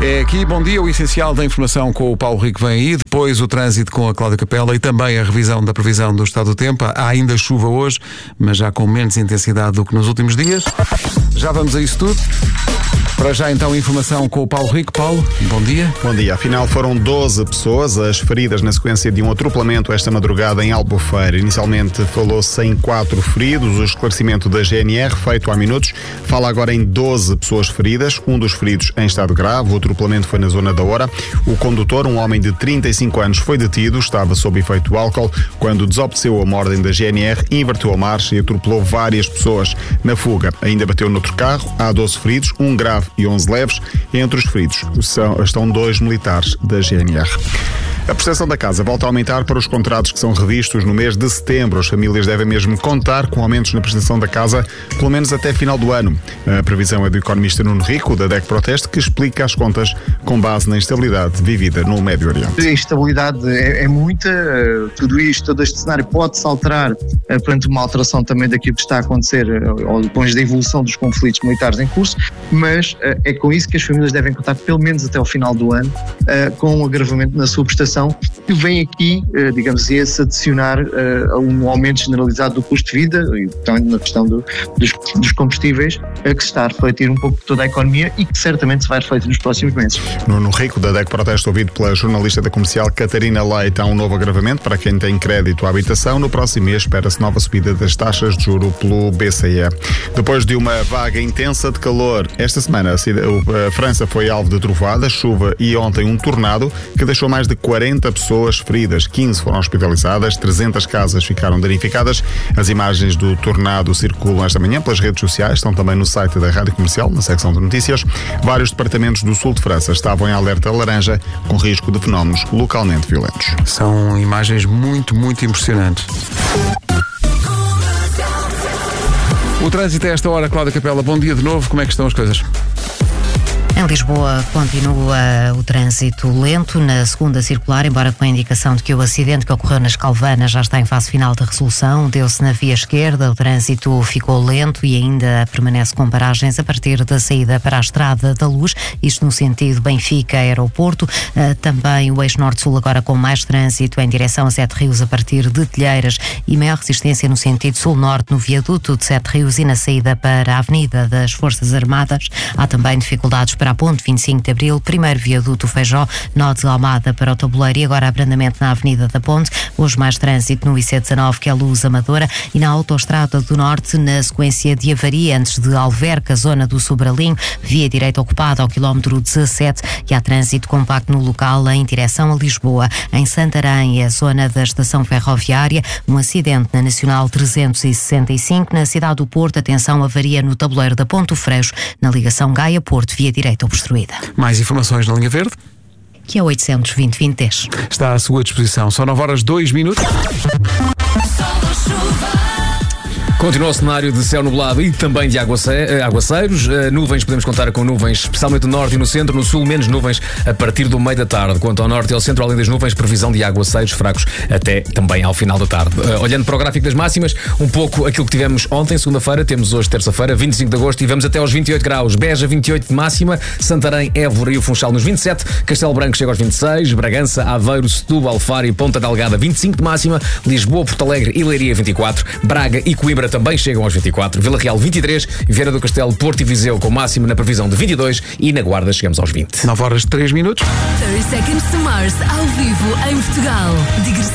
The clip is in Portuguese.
É aqui, bom dia, o essencial da informação com o Paulo Rico vem aí, depois o trânsito com a Cláudia Capela e também a revisão da previsão do estado do tempo. Há ainda chuva hoje, mas já com menos intensidade do que nos últimos dias. Já vamos a isso tudo. Para já então informação com o Paulo Rico. Paulo, bom dia. Bom dia. Afinal foram 12 pessoas as feridas na sequência de um atropelamento esta madrugada em Albufeira. Inicialmente falou-se em 4 feridos. O esclarecimento da GNR, feito há minutos, fala agora em 12 pessoas feridas. Um dos feridos em estado grave. O atropelamento foi na zona da Hora. O condutor, um homem de 35 anos, foi detido. Estava sob efeito do álcool quando desobedeceu a uma ordem da GNR, inverteu a marcha e atropelou várias pessoas. Na fuga, ainda bateu noutro carro. Há 12 feridos, um grave e 11 leves. Entre os feridos estão 2 militares da GNR. A prestação da casa volta a aumentar para os contratos que são revistos no mês de setembro. As famílias devem mesmo contar com aumentos na prestação da casa, pelo menos até final do ano. A previsão é do economista Nuno Rico, da DEC Proteste, que explica as contas com base na instabilidade vivida no Médio Oriente. A instabilidade é muita, tudo isto, todo este cenário pode-se alterar perante uma alteração também daquilo que está a acontecer, ou depois da evolução dos conflitos militares em curso, mas é com isso que as famílias devem contar, pelo menos até ao final do ano, com um agravamento na sua prestação, que vem aqui, digamos assim, a se adicionar a um aumento generalizado do custo de vida e também na questão dos combustíveis, que se está a refletir um pouco por toda a economia e que certamente se vai refletir nos próximos meses. Nuno Rico, da DEC Proteste, ouvido pela jornalista da Comercial Catarina Leite, há um novo agravamento para quem tem crédito à habitação. No próximo mês espera-se nova subida das taxas de juro pelo BCE. Depois de uma vaga intensa de calor, esta semana a França foi alvo de trovoada, chuva e ontem um tornado que deixou mais de 40 pessoas feridas, 15 foram hospitalizadas, 300 casas ficaram danificadas. As imagens do tornado circulam esta manhã pelas redes sociais, estão também no site da Rádio Comercial, na secção de notícias. Vários departamentos do sul de França estavam em alerta laranja, com risco de fenómenos localmente violentos. São imagens muito, muito impressionantes. O trânsito a esta hora, Cláudia Capela, bom dia de novo, como é que estão as coisas? Em Lisboa continua o trânsito lento na segunda circular, embora com a indicação de que o acidente que ocorreu nas Calvanas já está em fase final de resolução. Deu-se na via esquerda, o trânsito ficou lento e ainda permanece com paragens a partir da saída para a Estrada da Luz, isto no sentido Benfica-Aeroporto. Também o eixo norte-sul agora com mais trânsito em direção a Sete Rios a partir de Telheiras e maior resistência no sentido sul-norte no viaduto de Sete Rios e na saída para a Avenida das Forças Armadas. Há também dificuldades para a Ponte 25 de Abril, primeiro viaduto Feijó, nó de Almada para o Tabuleiro e agora abrandamento na Avenida da Ponte. Hoje mais trânsito no IC19, que é a Luz Amadora, e na Autoestrada do Norte, na sequência de avaria antes de Alverca, zona do Sobralinho, via direita ocupada ao quilómetro 17 e há trânsito compacto no local em direção a Lisboa. Em Santarém, a zona da estação ferroviária, um acidente na Nacional 365, na cidade do Porto, atenção, avaria no tabuleiro da Ponte do Freixo, na ligação Gaia-Porto, via direita obstruída. Mais informações na linha verde? Que é 820-2010. Está à sua disposição. São 9h02. Continua o cenário de céu nublado e também de aguaceiros. Nuvens, podemos contar com nuvens, especialmente no norte e no centro. No sul, menos nuvens a partir do meio da tarde. Quanto ao norte e ao centro, além das nuvens, previsão de aguaceiros fracos até também ao final da tarde. Olhando para o gráfico das máximas, um pouco aquilo que tivemos ontem, segunda-feira, temos hoje terça-feira, 25 de agosto, e vamos até aos 28 graus. Beja, 28 de máxima. Santarém, Évora e o Funchal nos 27. Castelo Branco chega aos 26. Bragança, Aveiro, Setúbal, Faro e Ponta Delgada, 25 de máxima. Lisboa, Porto Alegre e Leiria, 24. Braga e Coimbra também chegam aos 24, Vila Real 23, Vieira do Castelo, Porto e Viseu com máximo na previsão de 22 e na Guarda chegamos aos 20. 9h03. 30 Seconds to Mars, ao vivo em Portugal.